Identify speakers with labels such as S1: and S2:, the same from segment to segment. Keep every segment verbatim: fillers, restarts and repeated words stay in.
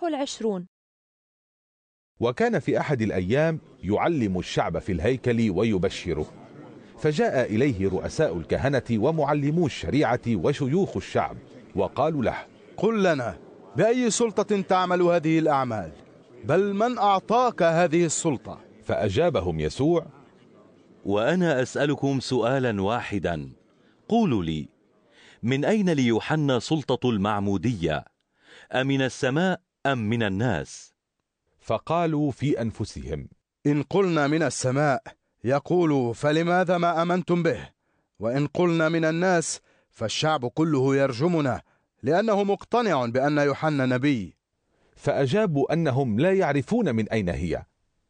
S1: والعشرون.
S2: وكان في أحد الأيام يعلم الشعب في الهيكل ويبشره، فجاء إليه رؤساء الكهنة ومعلمو الشريعة وشيوخ الشعب وقالوا له:
S3: قل لنا بأي سلطة تعمل هذه الأعمال؟ بل من أعطاك هذه السلطة؟
S2: فأجابهم يسوع:
S4: وأنا أسألكم سؤالا واحدا، قولوا لي، من أين ليوحنا سلطة المعمودية؟ أمن السماء أم من الناس؟
S2: فقالوا في أنفسهم:
S3: إن قلنا من السماء يقول فلماذا ما أمنتم به؟ وإن قلنا من الناس فالشعب كله يرجمنا، لأنه مقتنع بأن يوحنا نبي.
S2: فأجابوا أنهم لا يعرفون من أين هي.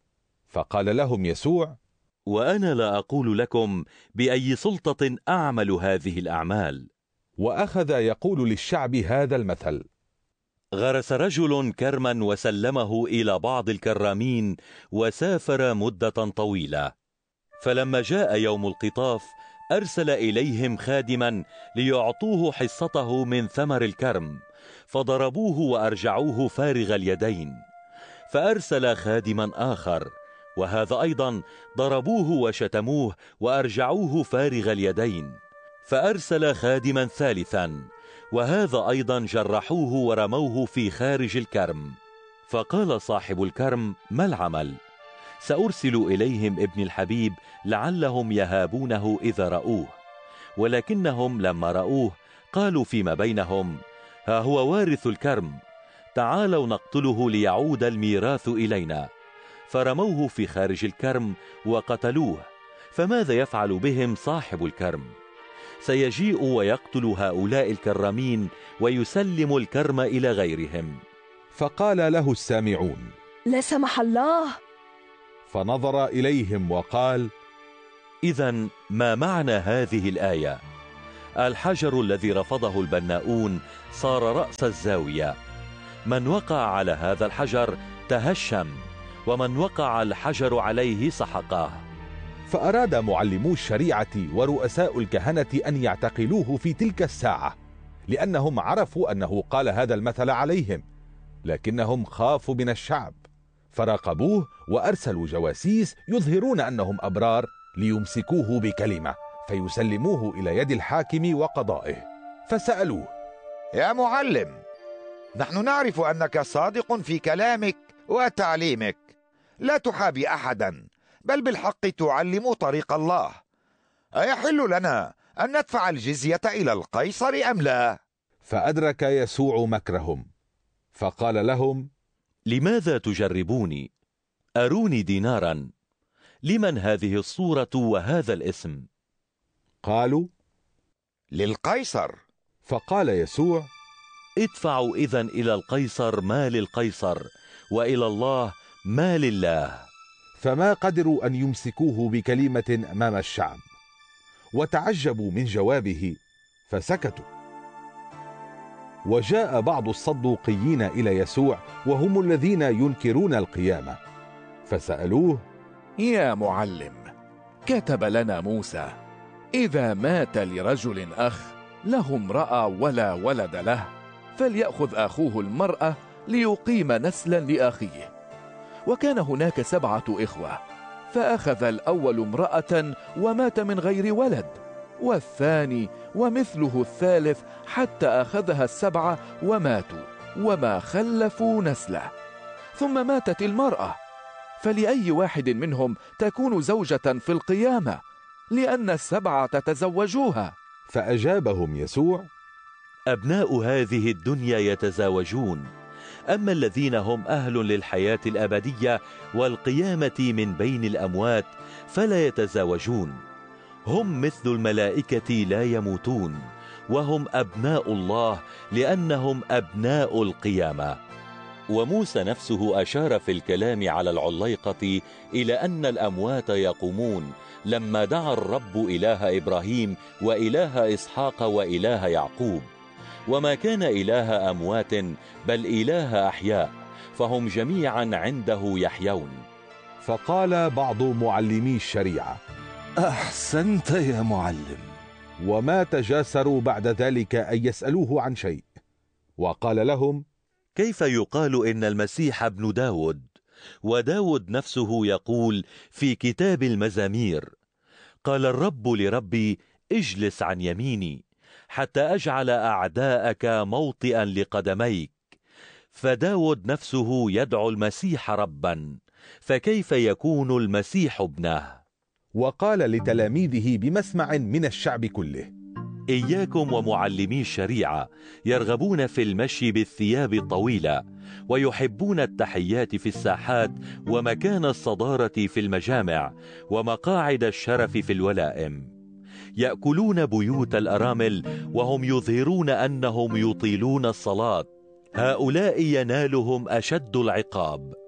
S2: فقال لهم يسوع:
S4: وأنا لا أقول لكم بأي سلطة أعمل هذه الأعمال.
S2: وأخذ يقول للشعب هذا المثل:
S4: غرس رجل كرما وسلمه إلى بعض الكرامين وسافر مدة طويلة، فلما جاء يوم القطاف أرسل إليهم خادما ليعطوه حصته من ثمر الكرم، فضربوه وأرجعوه فارغ اليدين. فأرسل خادما آخر، وهذا أيضا ضربوه وشتموه وأرجعوه فارغ اليدين. فأرسل خادما ثالثا، وهذا أيضا جرحوه ورموه في خارج الكرم. فقال صاحب الكرم: ما العمل؟ سأرسل إليهم ابن الحبيب لعلهم يهابونه إذا رأوه. ولكنهم لما رأوه قالوا فيما بينهم: ها هو وارث الكرم، تعالوا نقتله ليعود الميراث إلينا. فرموه في خارج الكرم وقتلوه. فماذا يفعل بهم صاحب الكرم؟ سيجيء ويقتل هؤلاء الكرامين ويسلم الكرم إلى غيرهم.
S2: فقال له السامعون:
S1: لا سمح الله.
S2: فنظر إليهم وقال:
S4: إذن ما معنى هذه الآية؟ الحجر الذي رفضه البناؤون صار رأس الزاوية، من وقع على هذا الحجر تهشم، ومن وقع الحجر عليه سحقه.
S2: فأراد معلمو الشريعة ورؤساء الكهنة أن يعتقلوه في تلك الساعة، لأنهم عرفوا أنه قال هذا المثل عليهم، لكنهم خافوا من الشعب، فراقبوه وأرسلوا جواسيس يظهرون أنهم أبرار ليمسكوه بكلمة فيسلموه إلى يد الحاكم وقضائه. فسألوه:
S5: يا معلم، نحن نعرف أنك صادق في كلامك وتعليمك، لا تحابي أحدا، بل بالحق تعلم طريق الله. أيحل لنا أن ندفع الجزية إلى القيصر أم لا؟
S2: فأدرك يسوع مكرهم فقال لهم:
S4: لماذا تجربوني؟ أروني دينارا. لمن هذه الصورة وهذا الاسم؟
S2: قالوا:
S5: للقيصر.
S2: فقال يسوع:
S4: ادفعوا إذن إلى القيصر ما للقيصر، وإلى الله ما لله.
S2: فما قدروا أن يمسكوه بكلمة أمام الشعب، وتعجبوا من جوابه فسكتوا. وجاء بعض الصدوقيين إلى يسوع وهم الذين ينكرون القيامة، فسألوه:
S6: يا معلم، كتب لنا موسى: إذا مات لرجل أخ له امرأة ولا ولد له، فليأخذ أخوه المرأة ليقيم نسلا لأخيه. وكان هناك سبعة إخوة، فأخذ الأول امرأة ومات من غير ولد، والثاني ومثله الثالث، حتى أخذها السبعة وماتوا وما خلفوا نسله. ثم ماتت المرأة، فلأي واحد منهم تكون زوجة في القيامة؟ لأن السبعة تتزوجوها.
S2: فأجابهم يسوع:
S4: أبناء هذه الدنيا يتزاوجون، أما الذين هم أهل للحياة الأبدية والقيامة من بين الأموات فلا يتزاوجون، هم مثل الملائكة لا يموتون، وهم أبناء الله لأنهم أبناء القيامة. وموسى نفسه أشار في الكلام على العليقة إلى أن الأموات يقومون، لما دعا الرب إله إبراهيم وإله إسحاق وإله يعقوب، وما كان إله أموات بل إله أحياء، فهم جميعا عنده يحيون.
S2: فقال بعض معلمي الشريعة:
S3: أحسنت يا معلم.
S2: وما تجاسروا بعد ذلك أن يسألوه عن شيء، وقال لهم:
S4: كيف يقال إن المسيح ابن داود؟ وداود نفسه يقول في كتاب المزامير: قال الرب لربي اجلس عن يميني حتى أجعل أعداءك موطئا لقدميك. فداود نفسه يدعو المسيح ربا، فكيف يكون المسيح ابنه؟
S2: وقال لتلاميذه بمسمع من الشعب كله:
S4: إياكم ومعلمي الشريعة يرغبون في المشي بالثياب الطويلة، ويحبون التحيات في الساحات، ومكان الصدارة في المجامع، ومقاعد الشرف في الولائم. يأكلون بيوت الأرامل، وهم يظهرون أنهم يطيلون الصلاة. هؤلاء ينالهم أشد العقاب.